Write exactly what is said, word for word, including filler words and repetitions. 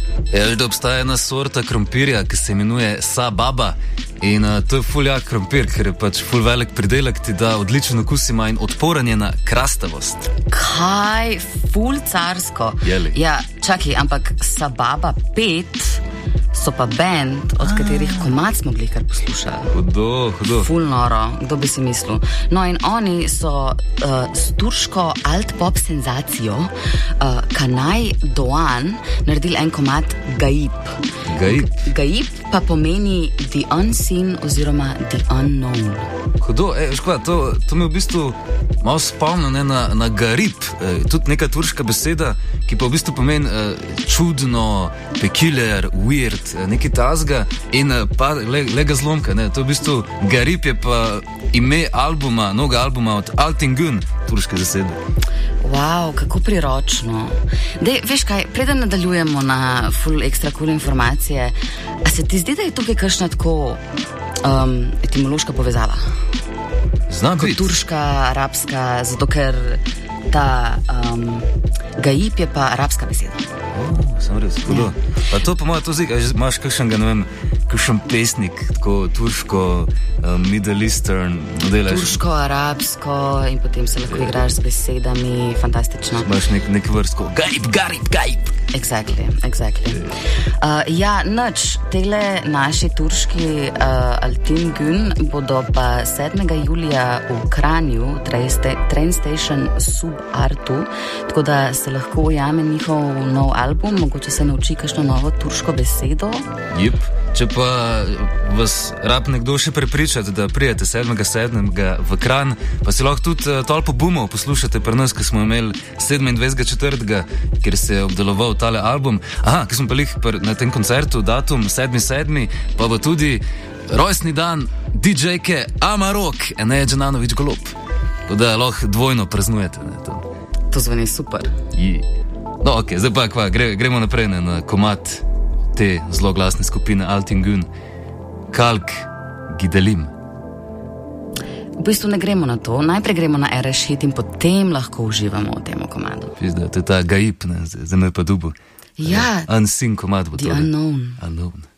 Je, da obstaja ena sorta krompirja, ki se imenuje Sababa in uh, to je ful jak krompir, ker je pač ful velik pridelek, ti da odličen okus ima in odporen je na krastavost. Kaj? Ful carsko. Jeli. Ja, čakaj, ampak Sababa pet so pa band, od katerih komad smo bili kar poslušali. Hudo, hudo. Ful noro, kdo bi si mislil. No in oni so uh, s turško alt-pop senzacijo uh, Kanaj Doğan naredili en komad Gayip. Gayip? Gayip pa pomeni the unseen oziroma the unknown. Hudo, e, veš kva, to, to me v bistvu malo spomno ne, na, na garip, e, tudi neka turška beseda, ki pa v bistvu pomeni e, čudno, peculiar, weird, e, nekaj tazga in e, pa le, lega zlomka, ne, to v bistvu garip je pa ime albuma, noga albuma od Altingun, turške zasede. Wow, kako priročno. Dej, veš kaj, preden nadaljujemo na full ekstra cool informacije, a se ti zdi, da je tukaj kakšna tako um, etimološka povezava? Znam biti. Turška, arabska, zato ker ta um, gajip je pa arabska beseda. Oh, sem res, hudo. Ja. Pa to po mojem to zdi, a že imaš kakšnega, ne vem, kakšen pesnik, tako turško, um, Middle Eastern, delaš? Turško, arabsko in potem se lahko igraš z besedami, fantastično. Imaš nek, nek vrstko, garip, garip, garip. Exactly, exactly. Uh, ja, nič, tele naši turški uh, Altingun bodo pa sedmega julija v Kranju, Train Station Subartu, tako da se lahko ujame njihov nov album, mogoče se nauči kakšno novo turško besedo. Jep, če pa vas rab nekdo še prepričati, da prijete sedmega sedmega v Kranj, pa si lahko tudi uh, Tolpo Bumov poslušate pri nas, ki smo imeli sedemindvajsetega četrtega, kjer se je obdeloval tale album. Aha, ki smo pa lih na tem koncertu, datum sedmi sedmi, pa bo tudi rojstni dan D J-ke Amarok, Eneja Džananović Golob. Tako da lahko dvojno praznujete. Ne, to. to zveni super. I. No, ok, zdaj pa kva, gre, gremo naprej ne, na komad te zelo glasne skupine Altingun. Kalk Gidelim. V bistvu ne gremo na to, najprej gremo na R Š hit in potem lahko uživamo v tem komadu. Pizda, to je ta gajip, ne, zdaj me pa dubo. Ja. Unseen komad bo to. The unknown. Unknown.